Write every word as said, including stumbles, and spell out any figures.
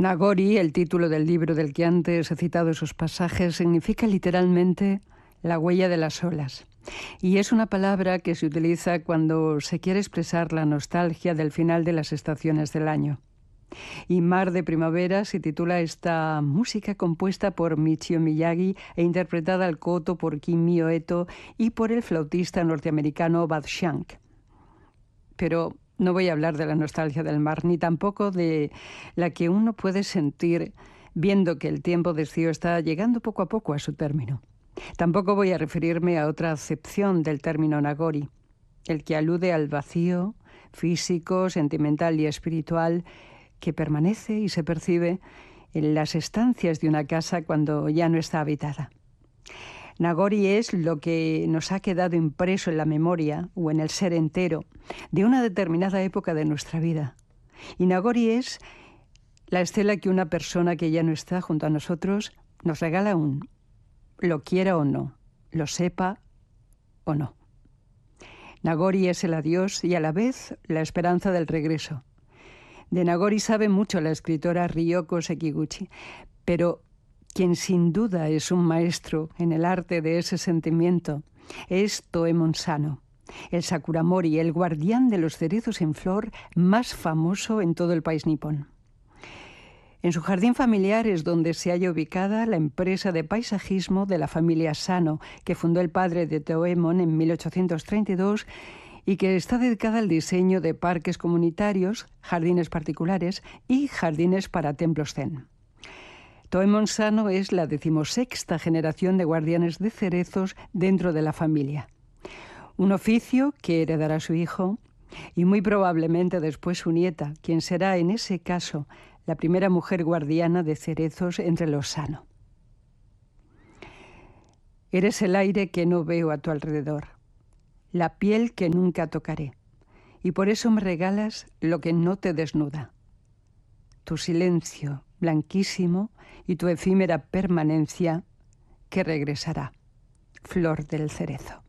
Nagori, el título del libro del que antes he citado esos pasajes, significa literalmente la huella de las olas. Y es una palabra que se utiliza cuando se quiere expresar la nostalgia del final de las estaciones del año. Y Mar de Primavera se titula esta música compuesta por Michio Miyagi e interpretada al koto por Kimi Ueto y por el flautista norteamericano Bud Shank. Pero no voy a hablar de la nostalgia del mar, ni tampoco de la que uno puede sentir viendo que el tiempo de estío está llegando poco a poco a su término. Tampoco voy a referirme a otra acepción del término Nagori, el que alude al vacío físico, sentimental y espiritual que permanece y se percibe en las estancias de una casa cuando ya no está habitada. Nagori es lo que nos ha quedado impreso en la memoria o en el ser entero de una determinada época de nuestra vida. Y Nagori es la estela que una persona que ya no está junto a nosotros nos regala aún, lo quiera o no, lo sepa o no. Nagori es el adiós y a la vez la esperanza del regreso. De Nagori sabe mucho la escritora Ryoko Sekiguchi, pero quien sin duda es un maestro en el arte de ese sentimiento es Toemon Sano, el sakuramori, el guardián de los cerezos en flor más famoso en todo el país nipón. En su jardín familiar es donde se halla ubicada la empresa de paisajismo de la familia Sano, que fundó el padre de Toemon en mil ochocientos treinta y dos y que está dedicada al diseño de parques comunitarios, jardines particulares y jardines para templos zen. Toemon Sano es la decimosexta generación de guardianes de cerezos dentro de la familia. Un oficio que heredará su hijo y muy probablemente después su nieta, quien será en ese caso la primera mujer guardiana de cerezos entre los Sano. Eres el aire que no veo a tu alrededor, la piel que nunca tocaré, y por eso me regalas lo que no te desnuda. Tu silencio blanquísimo y tu efímera permanencia que regresará. Flor del cerezo.